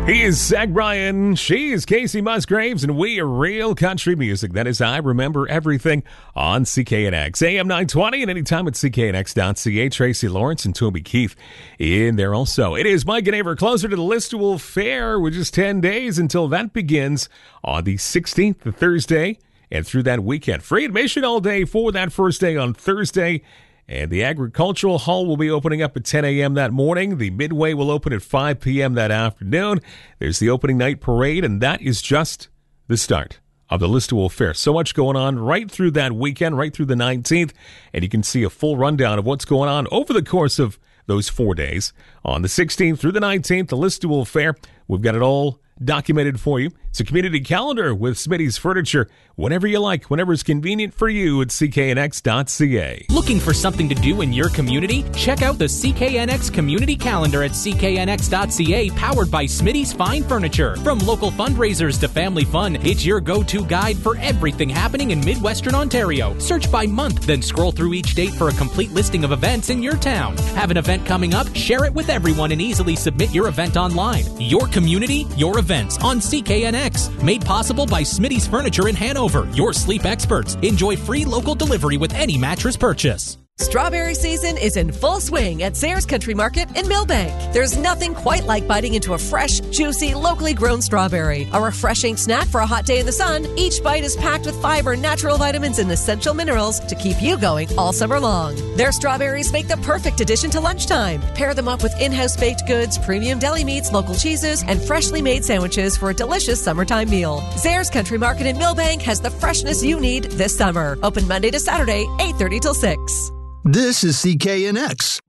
He is Zach Bryan, she is Casey Musgraves, and we are real country music. That is I Remember Everything on CKNX. AM 920 and anytime at CKNX.ca. Tracy Lawrence and Toby Keith in there also. It is Mike and Aver closer to the Listowel Fair with just 10 days until that begins on the 16th, the Thursday, and through that weekend. Free admission all day for that first day on Thursday. And the Agricultural Hall will be opening up at 10 a.m. that morning. The Midway will open at 5 p.m. that afternoon. There's the opening night parade, and that is just the start of the Listowel Fair. So much going on right through that weekend, right through the 19th, and you can see a full rundown of what's going on over the course of those 4 days. On the 16th through the 19th, the Listowel Fair, we've got it all documented for you. It's a community calendar with Smitty's Furniture. Whenever you like, whenever it's convenient for you at cknx.ca. Looking for something to do in your community? Check out the CKNX Community Calendar at cknx.ca, powered by Smitty's Fine Furniture. From local fundraisers to family fun, it's your go-to guide for everything happening in Midwestern Ontario. Search by month, then scroll through each date for a complete listing of events in your town. Have an event coming up? Share it with everyone and easily submit your event online. Your community, your events on CKNX. Made possible by Smitty's Furniture in Hanover, your sleep experts. Enjoy free local delivery with any mattress purchase. Strawberry season is in full swing at Sayers Country Market in Millbank. There's nothing quite like biting into a fresh, juicy, locally grown strawberry. A refreshing snack for a hot day in the sun, each bite is packed with fiber, natural vitamins, and essential minerals to keep you going all summer long. Their strawberries make the perfect addition to lunchtime. Pair them up with in-house baked goods, premium deli meats, local cheeses, and freshly made sandwiches for a delicious summertime meal. Sayers Country Market in Millbank has the freshness you need this summer. Open Monday to Saturday, 8:30 till 6. This is CKNX.